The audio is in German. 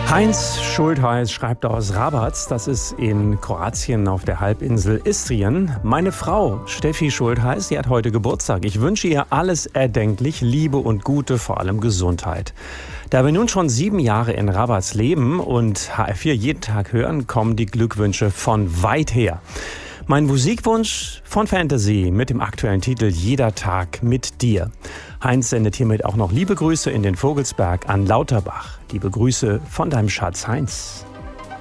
Heinz Schultheiß schreibt aus Rabac, das ist in Kroatien auf der Halbinsel Istrien. Meine Frau Steffi Schultheiß, die hat heute Geburtstag. Ich wünsche ihr alles erdenklich, Liebe und Gute, vor allem Gesundheit. Da wir nun schon 7 Jahre in Rabac leben und HR4 jeden Tag hören, kommen die Glückwünsche von weit her. Mein Musikwunsch von Fantasy mit dem aktuellen Titel Jeder Tag mit dir. Heinz sendet hiermit auch noch liebe Grüße in den Vogelsberg an Lauterbach. Liebe Grüße von deinem Schatz Heinz.